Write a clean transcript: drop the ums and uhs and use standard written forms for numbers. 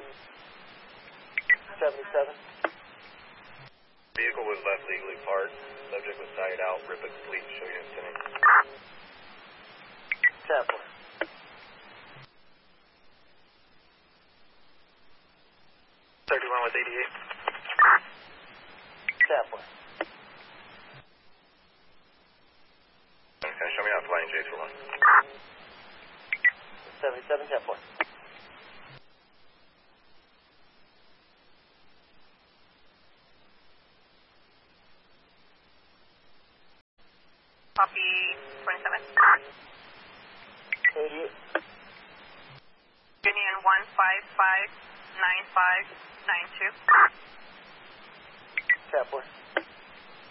77. Vehicle was left legally parked. Subject was sighted out. Rip it complete. Show you incident. 10-4. 31 with 88. 10-4. Okay, show me out flying J for 1. 77, 10-4. Copy 27. 88. Union 1559592. 10-4.